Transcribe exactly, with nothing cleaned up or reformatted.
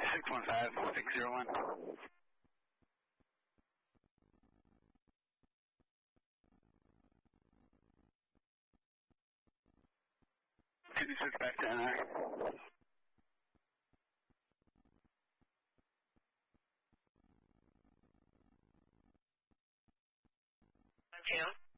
six one five, six zero one. Could you switch back to N R? Two.